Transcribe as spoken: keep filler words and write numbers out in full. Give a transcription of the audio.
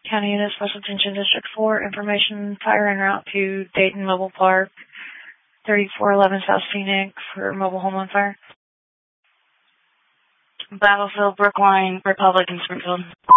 County Unit Special Attention District four, information fire en route to Dayton Mobile Park, thirty-four eleven South Phoenix for mobile home on fire. Battlefield, Brookline, Republic, and Springfield.